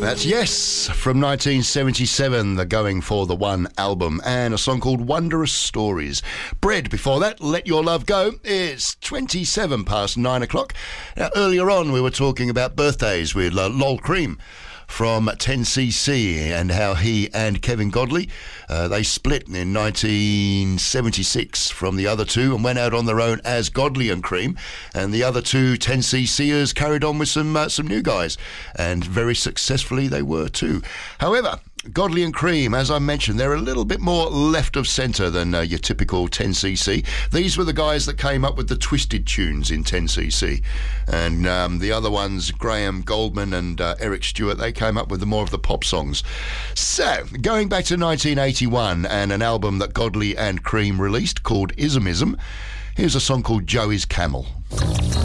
That's Yes from 1977, the Going for the One album, and a song called Wondrous Stories. Bread before that, Let Your Love Go. It's 27 past 9 o'clock. Now, earlier on we were talking about birthdays with Lol Cream from 10cc and how he and Kevin Godley, they split in 1976 from the other two and went out on their own as Godley and Cream, and the other two 10ccers carried on with some new guys, and very successfully they were too. However, Godley and Cream, as I mentioned, they're a little bit more left of centre than your typical 10cc. These were the guys that came up with the twisted tunes in 10cc. And the other ones, Graham Goldman and Eric Stewart, they came up with more of the pop songs. So, going back to 1981 and an album that Godley and Cream released called Ism Ism, here's a song called Joey's Camel.